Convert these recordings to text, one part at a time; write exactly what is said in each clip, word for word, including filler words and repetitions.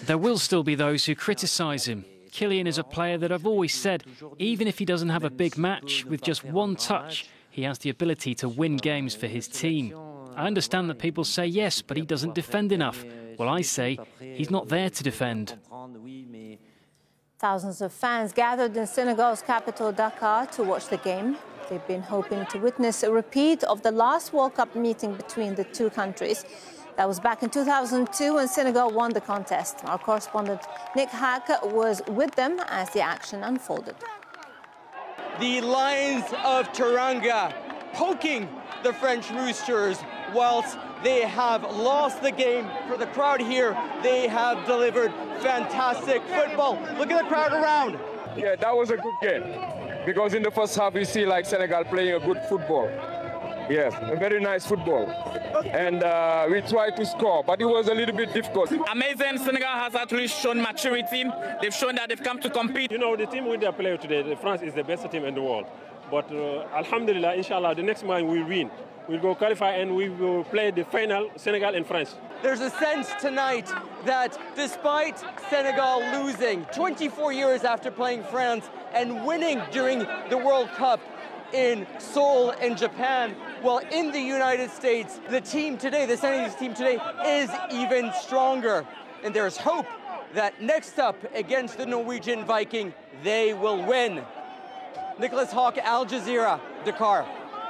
There will still be those who criticise him. Kylian is a player that I've always said, even if he doesn't have a big match, with just one touch, he has the ability to win games for his team. I understand that people say yes, but he doesn't defend enough. Well, I say he's not there to defend. Thousands of fans gathered in Senegal's capital, Dakar, to watch the game. They've been hoping to witness a repeat of the last World Cup meeting between the two countries. That was back in two thousand two when Senegal won the contest. Our correspondent Nick Hack was with them as the action unfolded. The Lions of Teranga poking the French Roosters whilst they have lost the game. For the crowd here, they have delivered fantastic football. Look at the crowd around. Yeah, that was a good game. Because in the first half, we see like Senegal playing a good football. Yes, a very nice football. And uh, we tried to score, but it was a little bit difficult. Amazing. Senegal has actually shown maturity. They've shown that they've come to compete. You know, the team with their player today, France is the best team in the world. But uh, Alhamdulillah, inshallah, the next man will win. We'll go qualify and we will play the final, Senegal and France. There's a sense tonight that despite Senegal losing twenty-four years after playing France and winning during the World Cup in Seoul in Japan, well, in the United States, the team today, the Senegalese team today, is even stronger. And there's hope that next up against the Norwegian Viking, they will win. Nicholas Hawke, Al Jazeera, Dakar.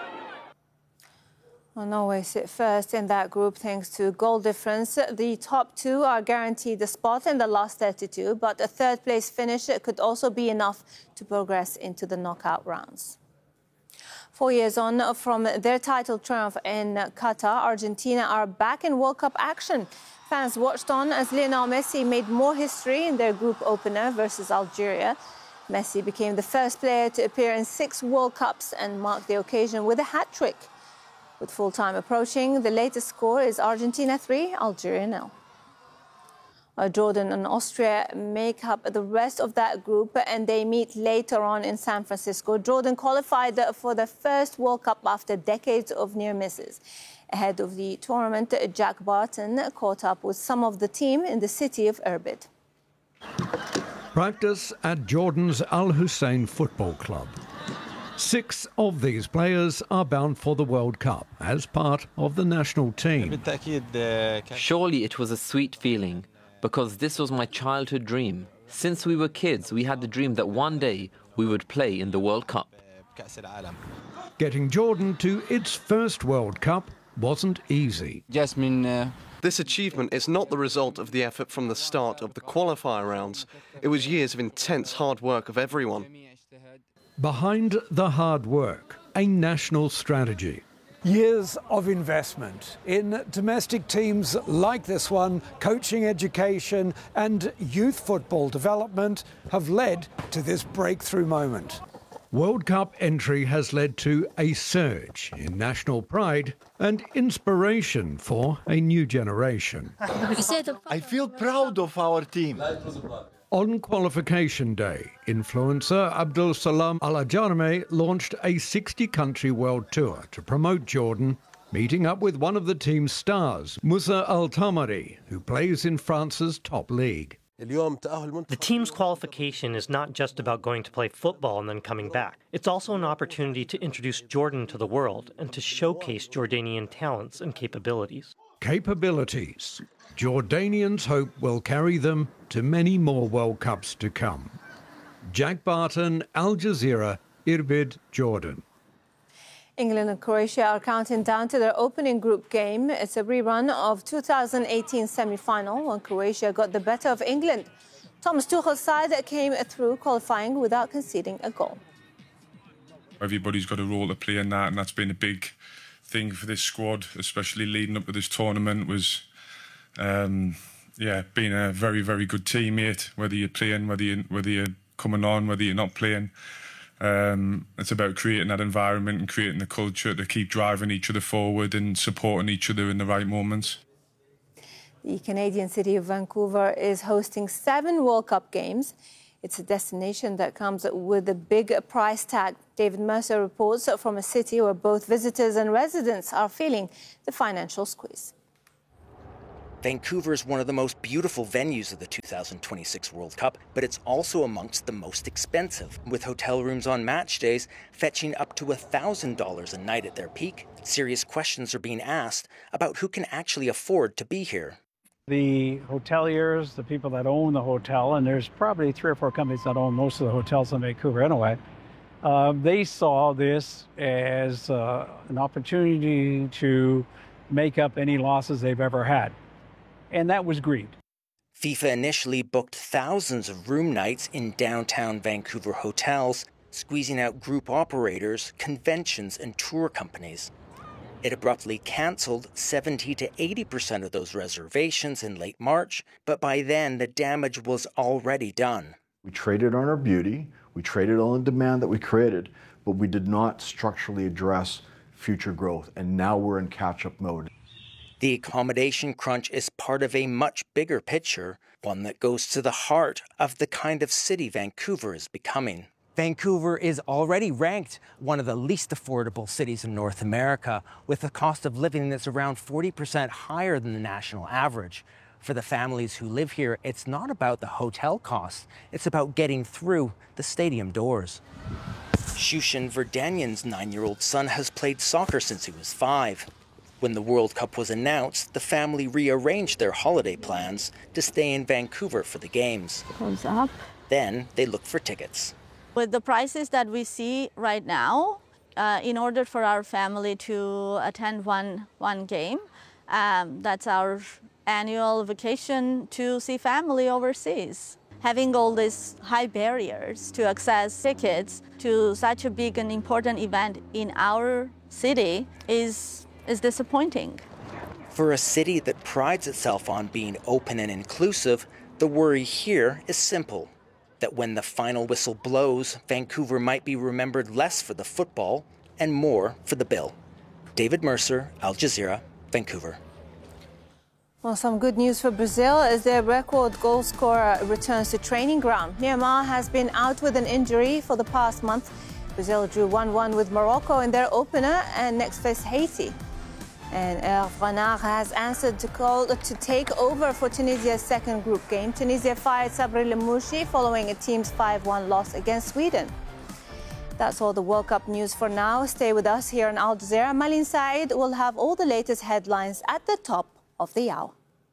Well, Norway sit first in that group thanks to goal difference. The top two are guaranteed a spot in the last thirty-two, but a third-place finish could also be enough to progress into the knockout rounds. Four years on from their title triumph in Qatar, Argentina are back in World Cup action. Fans watched on as Lionel Messi made more history in their group opener versus Algeria. Messi became the first player to appear in six World Cups and marked the occasion with a hat-trick. With full-time approaching, the latest score is Argentina three, Algeria nil. Uh, Jordan and Austria make up the rest of that group and they meet later on in San Francisco. Jordan qualified for the first World Cup after decades of near misses. Ahead of the tournament, Jack Barton caught up with some of the team in the city of Irbid. Practice at Jordan's Al Hussein Football Club. Six of these players are bound for the World Cup as part of the national team. Surely it was a sweet feeling, because this was my childhood dream. Since we were kids, we had the dream that one day we would play in the World Cup. Getting Jordan to its first World Cup wasn't easy. Jasmine. Uh... This achievement is not the result of the effort from the start of the qualifier rounds. It was years of intense hard work of everyone. Behind the hard work, a national strategy. Years of investment in domestic teams like this one, coaching, education and youth football development have led to this breakthrough moment. World Cup entry has led to a surge in national pride and inspiration for a new generation. I feel proud of our team. On qualification day, influencer Abdul Salam Al Ajarme launched a sixty-country world tour to promote Jordan, meeting up with one of the team's stars, Moussa Al Tamari, who plays in France's top league. The team's qualification is not just about going to play football and then coming back. It's also an opportunity to introduce Jordan to the world and to showcase Jordanian talents and capabilities. Capabilities. Jordanians hope will carry them to many more World Cups to come. Jack Barton, Al Jazeera, Irbid, Jordan. England and Croatia are counting down to their opening group game. It's a rerun of two thousand eighteen semi-final when Croatia got the better of England. Thomas Tuchel's side came through qualifying without conceding a goal. Everybody's got a role to play in that, and that's been a big thing for this squad, especially leading up to this tournament, was um, yeah, being a very, very good teammate, whether you're playing, whether you're, whether you're coming on, whether you're not playing. Um, it's about creating that environment and creating the culture to keep driving each other forward and supporting each other in the right moments. The Canadian city of Vancouver is hosting seven World Cup games. It's a destination that comes with a big price tag. David Mercer reports from a city where both visitors and residents are feeling the financial squeeze. Vancouver is one of the most beautiful venues of the two thousand twenty-six World Cup, but it's also amongst the most expensive, with hotel rooms on match days fetching up to one thousand dollars a night at their peak. Serious questions are being asked about who can actually afford to be here. The hoteliers, the people that own the hotel, and there's probably three or four companies that own most of the hotels in Vancouver anyway, uh, they saw this as uh, an opportunity to make up any losses they've ever had. And that was greed. FIFA initially booked thousands of room nights in downtown Vancouver hotels, squeezing out group operators, conventions, and tour companies. It abruptly cancelled seventy to eighty percent of those reservations in late March, but by then the damage was already done. We traded on our beauty, we traded on the demand that we created, but we did not structurally address future growth, and now we're in catch-up mode. The accommodation crunch is part of a much bigger picture, one that goes to the heart of the kind of city Vancouver is becoming. Vancouver is already ranked one of the least affordable cities in North America, with a cost of living that's around forty percent higher than the national average. For the families who live here, it's not about the hotel costs, it's about getting through the stadium doors. Shushin Verdanyan's nine-year-old son has played soccer since he was five. When the World Cup was announced, the family rearranged their holiday plans to stay in Vancouver for the games. Thumbs up. Then they looked for tickets. With the prices that we see right now, uh, in order for our family to attend one, one game, um, that's our annual vacation to see family overseas. Having all these high barriers to access tickets to such a big and important event in our city is is disappointing. For a city that prides itself on being open and inclusive, the worry here is simple, that when the final whistle blows, Vancouver might be remembered less for the football and more for the bill. David Mercer, Al Jazeera, Vancouver. Well, some good news for Brazil as their record goal scorer returns to training ground. Neymar has been out with an injury for the past month. Brazil drew one one with Morocco in their opener and next face Haiti. And Hervé Renard has answered the call to take over for Tunisia's second group game. Tunisia fired Sabri Lemouchi following a team's five one loss against Sweden. That's all the World Cup news for now. Stay with us here on Al Jazeera. Malin Said will have all the latest headlines at the top of the hour.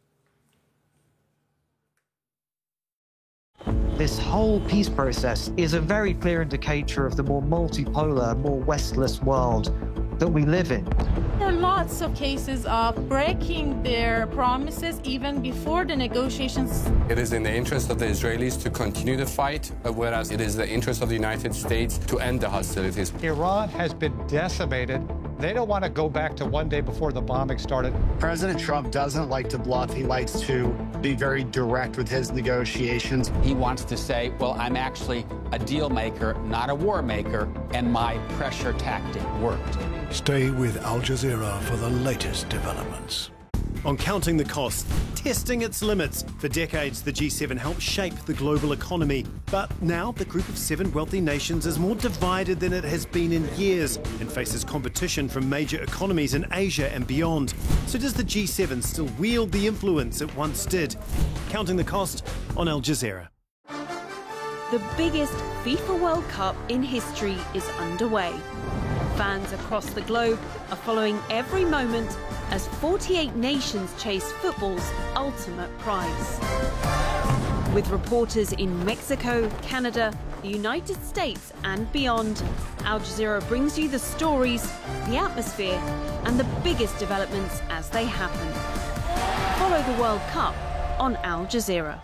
This whole peace process is a very clear indicator of the more multipolar, more Westless world that we live in. There are lots of cases of breaking their promises even before the negotiations. It is in the interest of the Israelis to continue the fight, whereas it is the interest of the United States to end the hostilities. Iran has been decimated. They don't want to go back to one day before the bombing started. President Trump doesn't like to bluff. He likes to be very direct with his negotiations. He wants to say, well, I'm actually a deal maker, not a war maker, and my pressure tactic worked. Stay with Al Jazeera for the latest developments. On counting the costs, testing its limits. For decades, the G seven helped shape the global economy. But now the group of seven wealthy nations is more divided than it has been in years and faces competition from major economies in Asia and beyond. So does the G seven still wield the influence it once did? Counting the cost on Al Jazeera. The biggest FIFA World Cup in history is underway. Fans across the globe are following every moment as forty-eight nations chase football's ultimate prize. With reporters in Mexico, Canada, the United States and beyond, Al Jazeera brings you the stories, the atmosphere and the biggest developments as they happen. Follow the World Cup on Al Jazeera.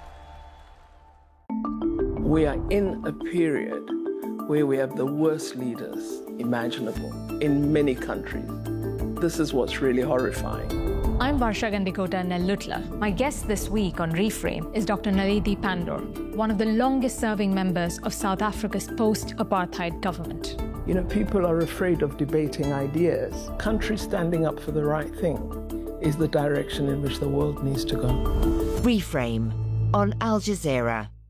We are in a period where we have the worst leaders imaginable in many countries. This is what's really horrifying. I'm Varsha Gandikota Nellutla. My guest this week on Reframe is Doctor Naledi Pandor, one of the longest-serving members of South Africa's post-apartheid government. You know, people are afraid of debating ideas. Countries standing up for the right thing is the direction in which the world needs to go. Reframe on Al Jazeera.